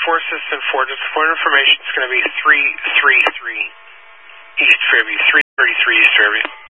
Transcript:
4 System 4, just for information, it's going to be 333 East Fairview, 333 East Fairview.